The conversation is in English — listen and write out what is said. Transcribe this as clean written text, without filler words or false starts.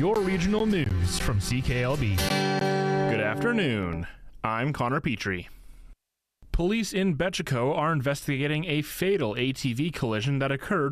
your regional news from CKLB. Good afternoon. I'm Connor Petrie. Police in Betchico are investigating a fatal ATV collision that occurred